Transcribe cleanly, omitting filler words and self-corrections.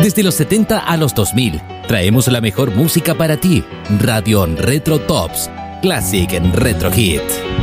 Desde los 70 a los 2000, traemos la mejor música para ti. Radio Retro Tops, Classic en Retro Hit.